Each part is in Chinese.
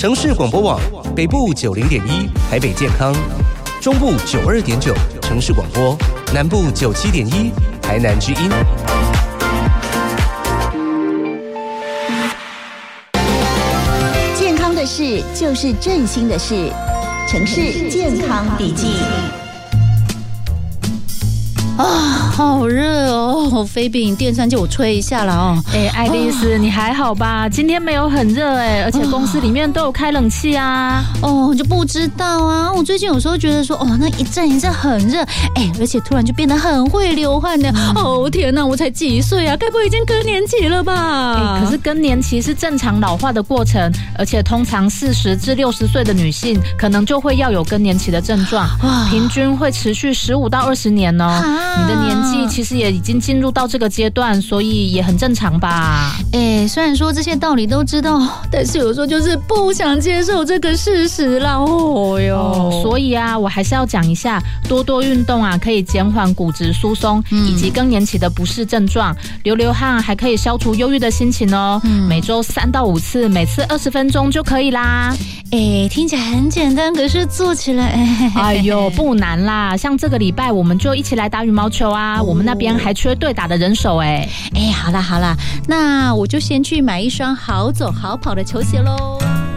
城市广播网北部90.1台北健康，中部92.9城市广播，南部97.1台南之音。 健康的事就是振兴的事，城市健康笔记。 好热哦！飞饼电扇借我吹一下了哦。 爱丽丝，你还好吧？今天没有很热而且公司里面都有开冷气啊。 我就不知道啊。我最近有时候觉得说，那一阵很热，而且突然就变得很会流汗呢。天哪，我才几岁啊？该不会已经更年期了吧？ 可是更年期是正常老化的过程，而且通常40至60岁的女性可能就会要有更年期的症状，平均会持续15到20年哦。你的年纪其实也已经进入到这个阶段，所以也很正常吧。 虽然说这些道理都知道，但是有时候就是不想接受这个事实啦。 所以啊，我还是要讲一下，多多运动啊，可以减缓骨质疏松以及更年期的不适症状。流汗还可以消除忧郁的心情哦。每周3到5次，每次20分钟就可以啦。 听起来很简单，可是做起来， 不难啦。像这个礼拜我们就一起来打羽毛球啊，我们那边还缺对打的人手。 好啦，那我就先去买一双好走好跑的球鞋咯。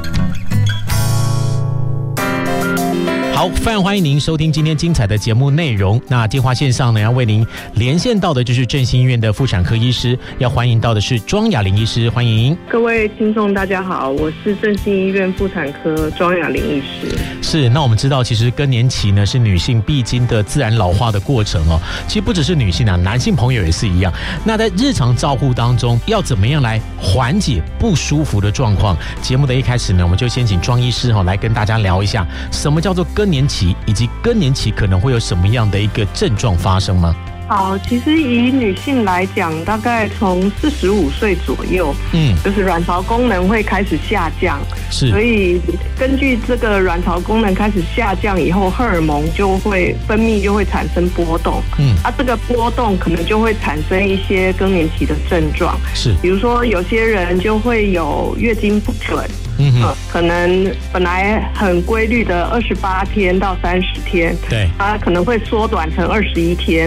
好，非常欢迎您收听今天精彩的节目内容。那电话线上呢，要为您连线到的就是振兴医院的妇产科医师，要欢迎到的是庄雅玲医师，欢迎各位听众，大家好，我是振兴医院妇产科庄雅玲医师。 是，那我们知道，其实更年期呢是女性必经的自然老化的过程哦。其实不只是女性啊，男性朋友也是一样。那在日常照护当中，要怎么样来缓解不舒服的状况？节目的一开始呢，我们就先请庄医师来跟大家聊一下，什么叫做更年期，以及更年期可能会有什么样的一个症状发生吗？ 好，其实以女性来讲，大概从45岁左右，就是卵巢功能会开始下降， 是， 所以根据这个卵巢功能开始下降以后，荷尔蒙就会分泌，就会产生波动，这个波动可能就会产生一些更年期的症状，是，比如说有些人就会有月经不准。可能本来很规律的28天到30天，对，它可能会缩短成21天。